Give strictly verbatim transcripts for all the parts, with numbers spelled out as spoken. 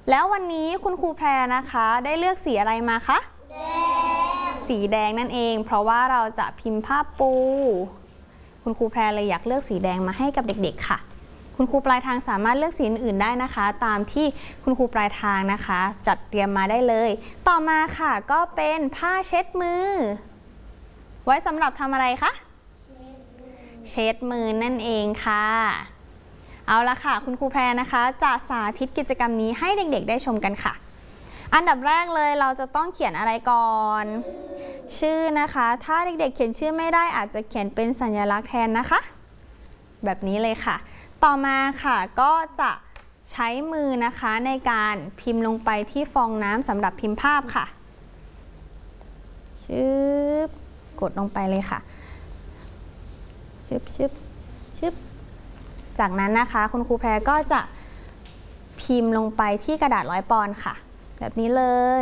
แล้ววันนี้คุณครูแพรนะคะได้เลือกสีอะไรมาคะแดงสีแดงนั่นเองเพราะว่าเราจะพิมพ์ภาพปูคุณครูแพรเลยอยากเลือกสีแดงมาให้กับเด็กๆค่ะคุณครูปลายทางสามารถเลือกสีอื่นได้นะคะตามที่คุณครูปลายทางนะคะจัดเตรียมมาได้เลยต่อมาค่ะก็เป็นผ้าเช็ดมือไว้สำหรับทำอะไรคะเช็ดมือนั่นเองค่ะเอาละค่ะคุณครูแพรนะคะจะสาธิตกิจกรรมนี้ให้เด็กๆได้ชมกันค่ะอันดับแรกเลยเราจะต้องเขียนอะไรก่อนชื่อนะคะถ้าเด็กๆเขียนชื่อไม่ได้อาจจะเขียนเป็นสัญลักษณ์แทนนะคะแบบนี้เลยค่ะต่อมาค่ะก็จะใช้มือนะคะในการพิมพ์ลงไปที่ฟองน้ำสำหรับพิมพ์ภาพค่ะชึบกดลงไปเลยค่ะชึบชึบชึบจากนั้นนะคะคุณครูแพรก็จะพิมพ์ลงไปที่กระดาษร้อยปอนด์ค่ะแบบนี้เลย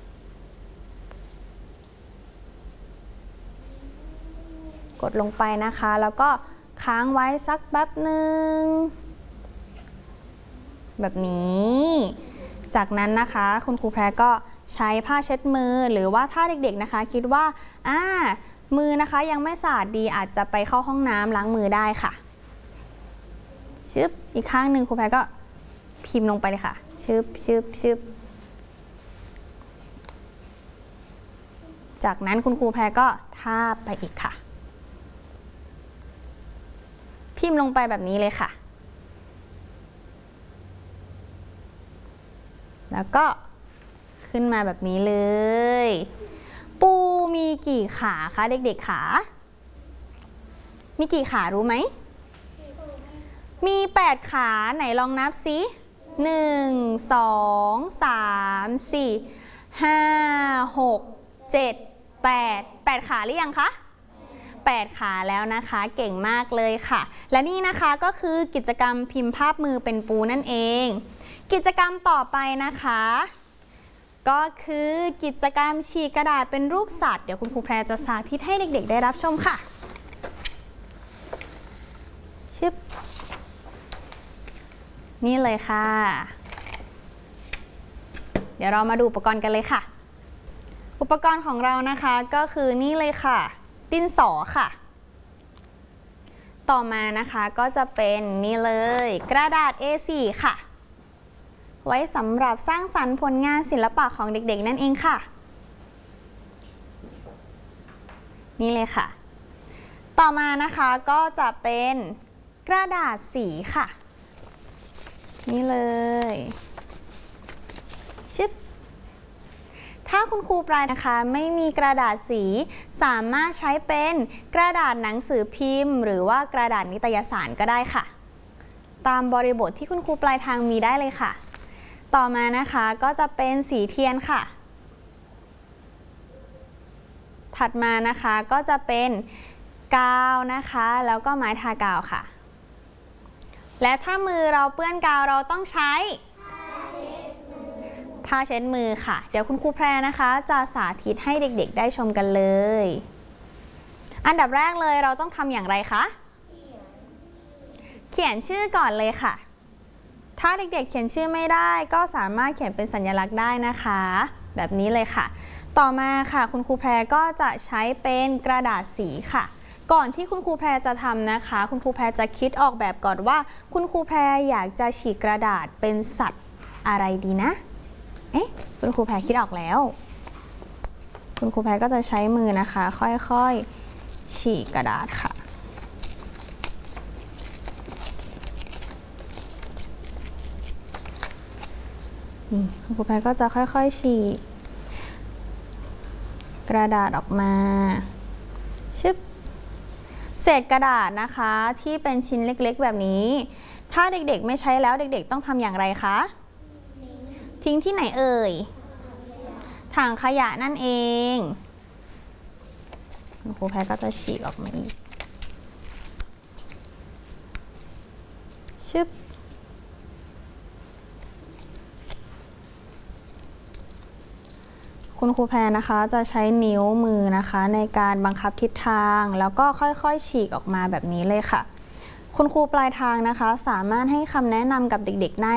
กดลงไปนะคะแล้วก็ค้างไว้สักแป๊บหนึ่งแบบนี้จากนั้นนะคะคุณครูแพรก็ใช้ผ้าเช็ดมือหรือว่าถ้าเด็กๆนะคะคิดว่าอ่ามือนะคะยังไม่สะอาดดีอาจจะไปเข้าห้องน้ำล้างมือได้ค่ะชึบอีกข้างหนึ่งครูแพรก็พิมพ์ลงไปเลยค่ะชึบชึบชึบจากนั้นคุณครูแพรก็ทาบไปอีกค่ะพิมพ์ลงไปแบบนี้เลยค่ะแล้วก็ขึ้นมาแบบนี้เลยปูมีกี่ขาคะเด็กๆขามีกี่ขารู้ไหมมีแปดขาไหนลองนับสิหนึ่ง สอง สาม สี่ ห้า หก เจ็ด แปด แปดขาหรือยังคะแปดขาแล้วนะคะเก่งมากเลยค่ะและนี่นะคะก็คือกิจกรรมพิมพ์ภาพมือเป็นปูนั่นเองกิจกรรมต่อไปนะคะก็คือกิจกรรมฉีกกระดาษเป็นรูปสัตว์เดี๋ยวคุณครูแพรจะสาธิตให้เด็กๆได้รับชมค่ะชึบนี่เลยค่ะเดี๋ยวเรามาดูอุปกรณ์กันเลยค่ะอุปกรณ์ของเรานะคะก็คือนี่เลยค่ะดินสอค่ะต่อมานะคะก็จะเป็นนี่เลยกระดาษ เอ โฟร์ ค่ะไว้สำหรับสร้างสรรค์ผลงานศิลปะของเด็กๆนั่นเองค่ะนี่เลยค่ะต่อมานะคะก็จะเป็นกระดาษสีค่ะนี่เลยชึบถ้าคุณครูปลายนะคะไม่มีกระดาษสีสามารถใช้เป็นกระดาษหนังสือพิมพ์หรือว่ากระดาษนิตยสารก็ได้ค่ะตามบริบทที่คุณครูปลายทางมีได้เลยค่ะต่อมานะคะก็จะเป็นสีเทียนค่ะถัดมานะคะก็จะเป็นกาวนะคะแล้วก็ไม้ทากาวค่ะและถ้ามือเราเปื้อนกาวเราต้องใช้ผ้าเช็ดมือค่ะเดี๋ยวคุณครูแพรนะคะจะสาธิตให้เด็กๆได้ชมกันเลยอันดับแรกเลยเราต้องทำอย่างไรคะเขียนชื่อก่อนเลยค่ะถ้าเด็กๆเขียนชื่อไม่ได้ก็สามารถเขียนเป็นสัญลักษณ์ได้นะคะแบบนี้เลยค่ะต่อมาค่ะคุณครูแพรก็จะใช้เป็นกระดาษสีค่ะก่อนที่คุณครูแพรจะทำนะคะคุณครูแพรจะคิดออกแบบก่อนว่าคุณครูแพรอยากจะฉีกกระดาษเป็นสัตว์อะไรดีนะเอ๊ะคุณครูแพรคิดออกแล้วคุณครูแพรก็จะใช้มือนะคะค่อยๆฉีกกระดาษค่ะนี่คุณครูแพรก็จะค่อยๆฉีกกระดาษออกมาชึบเศษกระดาษนะคะที่เป็นชิ้นเล็กๆแบบนี้ถ้าเด็กๆไม่ใช้แล้วเด็กๆต้องทำอย่างไรคะทิ้งที่ไหนเอ่ยถังขยะนั่นเองคุณครูแพรก็จะฉีกออกมาอีกชึบคุณครูแพรนะคะจะใช้นิ้วมือนะคะในการบังคับทิศทางแล้วก็ค่อยๆฉีกออกมาแบบนี้เลยค่ะคุณครูปลายทางนะคะสามารถให้คำแนะนำกับเด็กๆได้